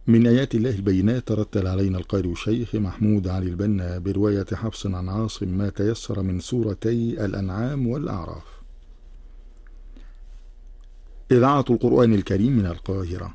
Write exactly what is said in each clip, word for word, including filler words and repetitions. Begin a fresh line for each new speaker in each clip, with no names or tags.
من آيات الله البينات ترتل علينا القارئ الشيخ محمود علي البنا برواية حفص عن عاصم ما تيسر من سورتي الأنعام والأعراف. إذاعة القرآن الكريم من القاهرة.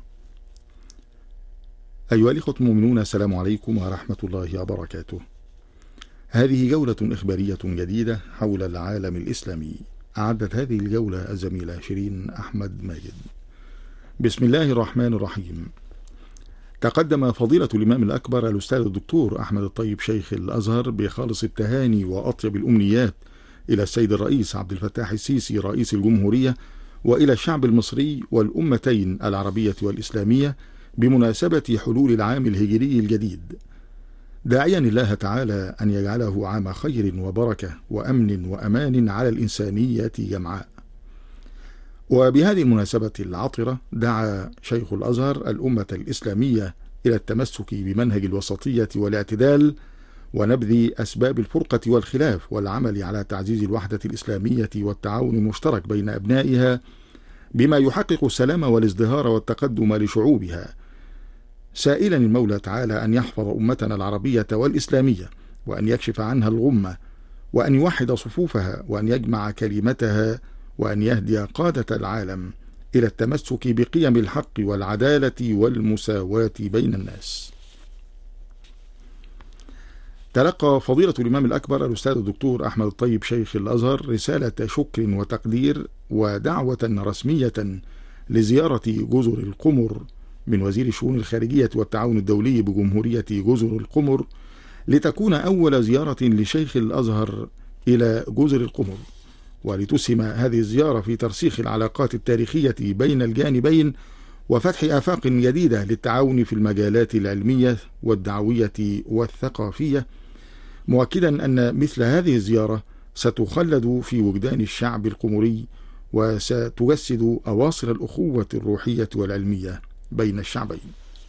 أيها الإخوة المؤمنون، السلام عليكم ورحمة الله وبركاته. هذه جولة إخبارية جديدة حول العالم الإسلامي. أعدت هذه الجولة الزميلة شيرين أحمد ماجد. بسم الله الرحمن الرحيم. تقدم فضيلة الإمام الأكبر الأستاذ الدكتور أحمد الطيب شيخ الأزهر بخالص التهاني وأطيب الأمنيات إلى السيد الرئيس عبد الفتاح السيسي رئيس الجمهورية وإلى الشعب المصري والأمتين العربية والإسلامية بمناسبة حلول العام الهجري الجديد، داعيا الله تعالى أن يجعله عام خير وبركة وأمن وأمان على الإنسانية جمعاء. وبهذه المناسبة العطرة دعا شيخ الأزهر الأمة الإسلامية إلى التمسك بمنهج الوسطية والاعتدال ونبذ أسباب الفرقة والخلاف والعمل على تعزيز الوحدة الإسلامية والتعاون المشترك بين أبنائها بما يحقق السلام والازدهار والتقدم لشعوبها، سائلا المولى تعالى أن يحفظ أمتنا العربية والإسلامية وأن يكشف عنها الغمة وأن يوحد صفوفها وأن يجمع كلمتها وأن يهدي قادة العالم إلى التمسك بقيم الحق والعدالة والمساواة بين الناس. تلقى فضيلة الإمام الأكبر الأستاذ الدكتور أحمد الطيب شيخ الأزهر رسالة شكر وتقدير ودعوة رسمية لزيارة جزر القمر من وزير الشؤون الخارجية والتعاون الدولي بجمهورية جزر القمر، لتكون أول زيارة لشيخ الأزهر إلى جزر القمر، ولتسهم هذه الزيارة في ترسيخ العلاقات التاريخية بين الجانبين وفتح آفاق جديدة للتعاون في المجالات العلمية والدعوية والثقافية، مؤكدا أن مثل هذه الزيارة ستخلد في وجدان الشعب القمري وستجسد أواصر الأخوة الروحية والعلمية بين الشعبين.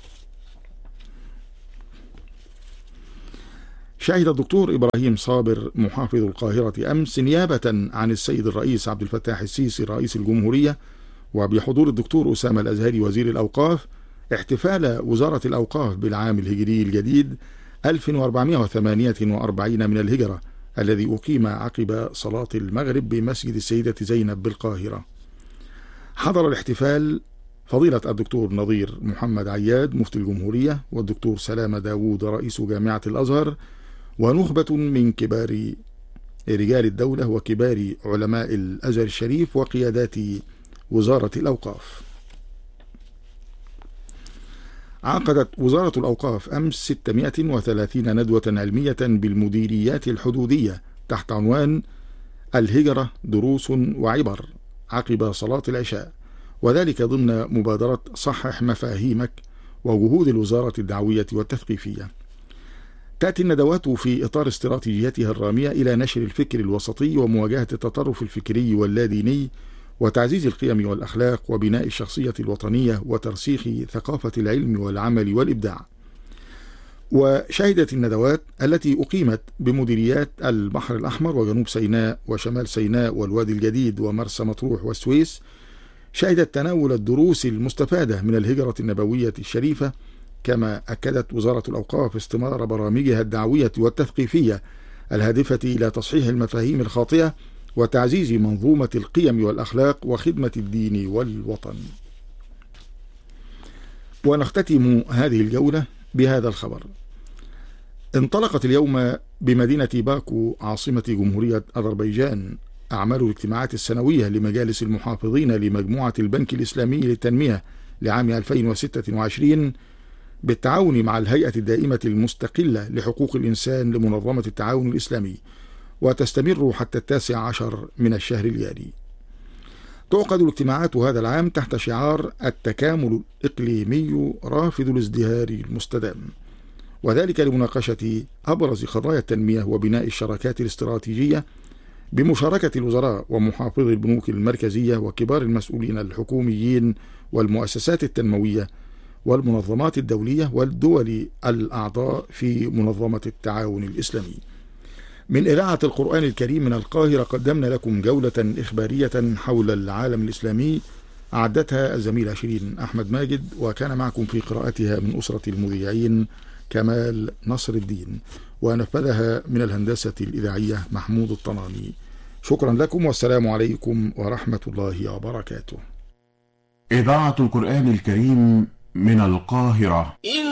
شهد الدكتور إبراهيم صابر محافظ القاهرة أمس نيابة عن السيد الرئيس عبد الفتاح السيسي رئيس الجمهورية وبحضور الدكتور أسامة الأزهري وزير الأوقاف احتفال وزارة الأوقاف بالعام الهجري الجديد ألف وأربعمائة وثمانية وأربعين من الهجرة، الذي أقيم عقب صلاة المغرب بمسجد السيدة زينب بالقاهرة. حضر الاحتفال فضيلة الدكتور نظير محمد عياد مفتي الجمهورية والدكتور سلامة داوود رئيس جامعة الأزهر ونخبة من كبار رجال الدولة وكبار علماء الأزهر الشريف وقيادات وزارة الأوقاف. عقدت وزارة الأوقاف أمس ستمائة وثلاثين ندوة علمية بالمديريات الحدودية تحت عنوان الهجرة دروس وعبر عقب صلاة العشاء، وذلك ضمن مبادرة صحح مفاهيمك وجهود الوزارة الدعوية والتثقيفية. تأتي الندوات في إطار استراتيجيتها الرامية إلى نشر الفكر الوسطي ومواجهة التطرف الفكري واللاديني وتعزيز القيم والأخلاق وبناء الشخصية الوطنية وترسيخ ثقافة العلم والعمل والإبداع. وشهدت الندوات التي أقيمت بمديريات البحر الأحمر وجنوب سيناء وشمال سيناء والوادي الجديد ومرسى مطروح والسويس، شهدت تناول الدروس المستفادة من الهجرة النبوية الشريفة، كما أكدت وزارة الأوقاف استمرار برامجها الدعوية والتثقيفية الهادفة إلى تصحيح المفاهيم الخاطئة وتعزيز منظومة القيم والأخلاق وخدمة الدين والوطن. ونختتم هذه الجولة بهذا الخبر. انطلقت اليوم بمدينة باكو عاصمة جمهورية أذربيجان أعمال الاجتماعات السنوية لمجالس المحافظين لمجموعة البنك الإسلامي للتنمية لعام ألفين وستة وعشرين بالتعاون مع الهيئة الدائمة المستقلة لحقوق الإنسان لمنظمة التعاون الإسلامي، وتستمر حتى التاسع عشر من الشهر الجاري. تعقد الاجتماعات هذا العام تحت شعار التكامل الإقليمي رافض الازدهار المستدام، وذلك لمناقشة أبرز قضايا التنمية وبناء الشراكات الاستراتيجية بمشاركة الوزراء ومحافظي البنوك المركزية وكبار المسؤولين الحكوميين والمؤسسات التنموية والمنظمات الدولية والدول الأعضاء في منظمة التعاون الإسلامي. من إذاعة القرآن الكريم من القاهرة قدمنا لكم جولة إخبارية حول العالم الإسلامي أعدتها الزميلة شيرين أحمد ماجد، وكان معكم في قراءتها من أسرة المذيعين كمال نصر الدين، ونفذها من الهندسة الإذاعية محمود الطناني. شكرا لكم، والسلام عليكم ورحمة الله وبركاته.
إذاعة القرآن الكريم من القاهرة.